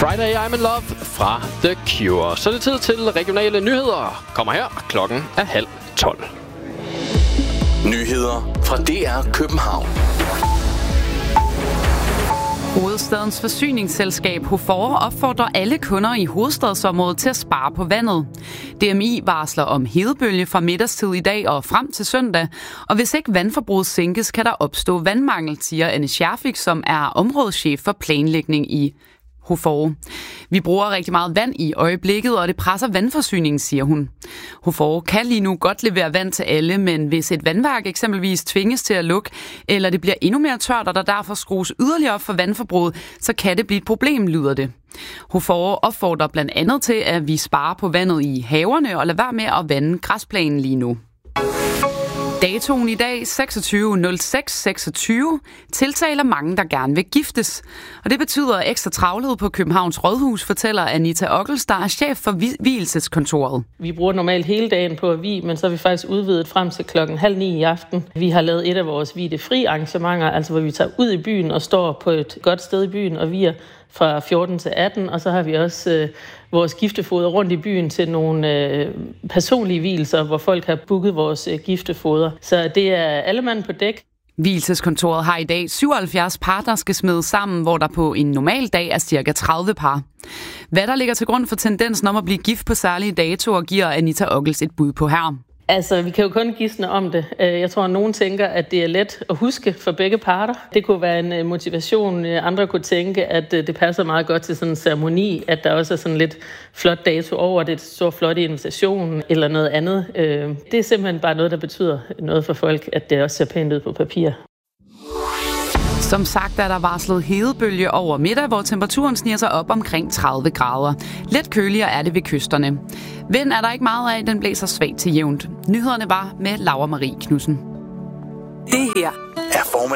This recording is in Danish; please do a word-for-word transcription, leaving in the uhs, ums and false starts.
Friday I'm in Love fra The Cure. Så er det tid til regionale nyheder. Kommer her. Klokken er halv tolv. Nyheder fra D R København. Hovedstadens forsyningsselskab Hofor opfordrer alle kunder i hovedstadsområdet til at spare på vandet. D M I varsler om hedebølge fra middagstid i dag og frem til søndag, og hvis ikke vandforbruget sænkes, kan der opstå vandmangel, siger Anne Scherfik, som er områdeschef for planlægning i Hofor. Vi bruger rigtig meget vand i øjeblikket, og det presser vandforsyningen, siger hun. Hofor kan lige nu godt levere vand til alle, men hvis et vandværk eksempelvis tvinges til at lukke, eller det bliver endnu mere tørt, og der derfor skrues yderligere op for vandforbruget, så kan det blive et problem, lyder det. Hofor opfordrer blandt andet til, at vi sparer på vandet i haverne og lader være med at vande græsplænen lige nu. Datoen i dag, seksogtyvende nul seks seksogtyve, tiltaler mange, der gerne vil giftes. Og det betyder ekstra travlhed på Københavns Rådhus, fortæller Anita Ockels, der er chef for vielseskontoret. Vi bruger normalt hele dagen på at vie, men så er vi faktisk udvidet frem til klokken halv ni i aften. Vi har lavet et af vores vie-fri arrangementer, altså hvor vi tager ud i byen og står på et godt sted i byen og vier fra fjorten til atten, og så har vi også øh, vores giftefoder rundt i byen til nogle øh, personlige vielser, hvor folk har booket vores øh, giftefoder. Så det er alle mand på dæk. Vielseskontoret har i dag syvoghalvfjerds par, der skal smedes sammen, hvor der på en normal dag er cirka tredive par. Hvad der ligger til grund for tendensen om at blive gift på særlige datoer, giver Anita Ockels et bud på her. Altså, vi kan jo kun gisne om det. Jeg tror, at nogen tænker, at det er let at huske for begge parter. Det kunne være en motivation. Andre kunne tænke, at det passer meget godt til sådan en ceremoni, at der også er sådan lidt flot dato over det, så flot invitation eller noget andet. Det er simpelthen bare noget, der betyder noget for folk, at det også ser pænt ud på papir. Som sagt er der varslet hedebølge over middag, hvor temperaturen sniger sig op omkring tredive grader. Lidt køligere er det ved kysterne. Vind er der ikke meget af, den blæser svagt til jævnt. Nyhederne var med Laura Marie Knudsen. Det her er formiddag.